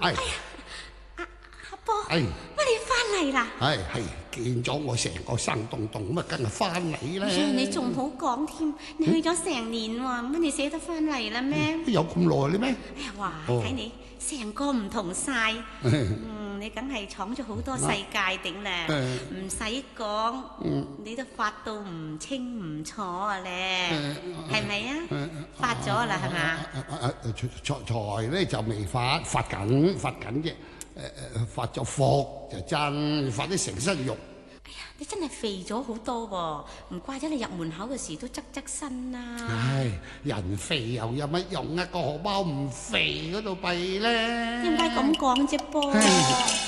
阿波，乜你翻嚟啦？ 係見咗我成個生動動咁啊，梗係翻嚟啦。 你仲好講添，你去咗成年喎，乜你捨得翻嚟啦咩？ 有咁耐咧咩？ 哎呀，哇！睇你成個唔同晒，你梗係闖咗好多世界頂咧，唔使講，你都發到唔清唔楚啊咧，係咪啊？發咗啦係嘛？ 財咧就未發緊啫。發咗福就真，發啲成身肉。 哎呀，你真係肥咗好多喎，唔怪得你入門口嘅時都側身啦。 唉，人肥又有乜用啊？個荷包唔肥嗰度弊咧。 點解咁講啫噃？